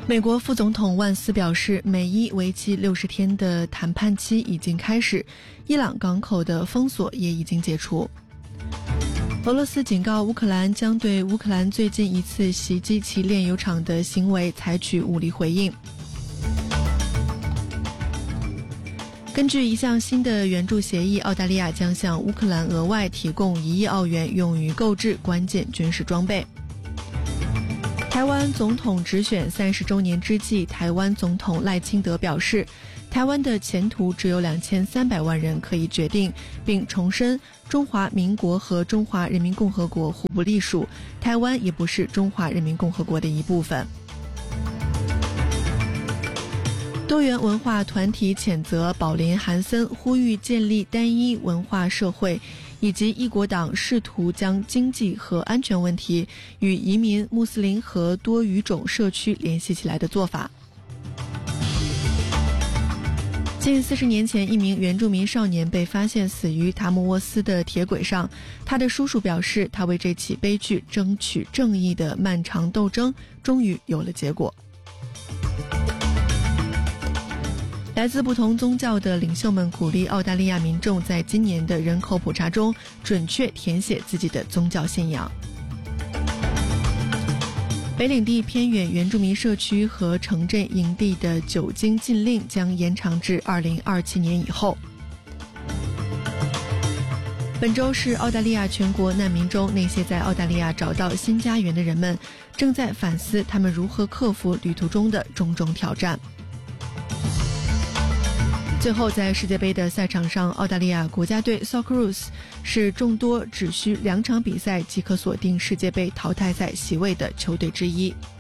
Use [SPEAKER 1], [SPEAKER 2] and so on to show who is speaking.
[SPEAKER 1] 美国副总统万斯表示，美伊为期60天的谈判期已经开始，伊朗港口的封锁也已经解除。俄罗斯警告乌克兰将对乌克兰最近一次袭击其炼油厂的行为采取武力回应。根据一项新的援助协议，澳大利亚将向乌克兰额外提供1亿澳元，用于购置关键军事装备。台湾总统直选30周年之际，台湾总统赖清德表示，台湾的前途只有2300万人可以决定，并重申中华民国和中华人民共和国互不隶属，台湾也不是中华人民共和国的一部分。多元文化团体谴责宝林韩森，呼吁建立单一文化社会，以及一国党试图将经济和安全问题与移民、穆斯林和多语种社区联系起来的做法。近40年前，一名原住民少年被发现死于塔姆沃斯的铁轨上，他的叔叔表示，他为这起悲剧争取正义的漫长斗争终于有了结果。来自不同宗教的领袖们鼓励澳大利亚民众在今年的人口普查中准确填写自己的宗教信仰。北领地偏远原住民社区和城镇营地的酒精禁令将延长至2027年以后。本周是澳大利亚全国难民中，那些在澳大利亚找到新家园的人们正在反思他们如何克服旅途中的种种挑战。最后，在世界杯的赛场上，澳大利亚国家队 Socceroos 是众多只需2场比赛即可锁定世界杯淘汰赛席位的球队之一。